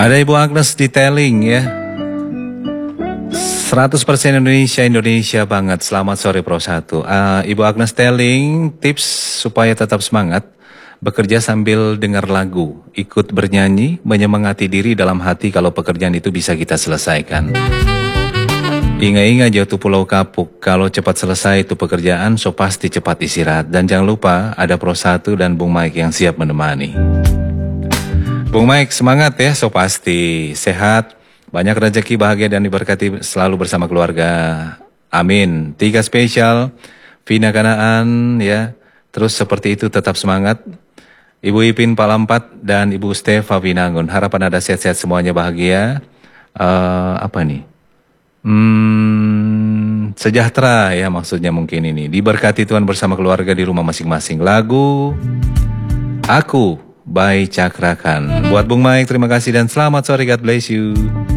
Ada Ibu Agnes Detailing ya. 100% Indonesia banget. Selamat sore Pro 1. Ibu Agnes Detailing, tips supaya tetap semangat. Bekerja sambil dengar lagu, ikut bernyanyi, menyemangati diri dalam hati kalau pekerjaan itu bisa kita selesaikan. Ingat-ingat jatuh pulau kapuk, kalau cepat selesai itu pekerjaan, so pasti cepat istirahat. Dan jangan lupa ada Pro 1 dan Bung Mike yang siap menemani. Bung Mike semangat ya, so pasti sehat, banyak rezeki, bahagia dan diberkati selalu bersama keluarga. Amin. 3 spesial, Vina Kanaan ya, terus seperti itu tetap semangat. Ibu Ipin Palampat dan Ibu Stefa Winangun, harapan ada sehat-sehat semuanya, bahagia. Apa nih? Sejahtera ya maksudnya mungkin ini. Diberkati Tuhan bersama keluarga di rumah masing-masing. Lagu Aku by Cakrakan. Buat Bung Mike terima kasih dan selamat sore, God bless you.